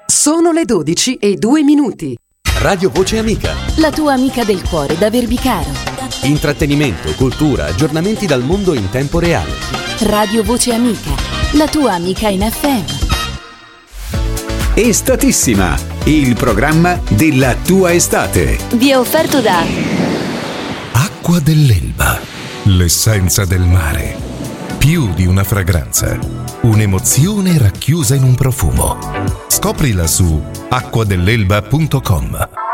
Sono le 12:02. Radio Voce Amica. La tua amica del cuore da Verbicaro. Intrattenimento, cultura, aggiornamenti dal mondo in tempo reale. Radio Voce Amica, la tua amica in FM. Estatissima, il programma della tua estate. Vi è offerto da Acqua dell'Elba, l'essenza del mare. Più di una fragranza, un'emozione racchiusa in un profumo. Scoprila su acquadelelba.com.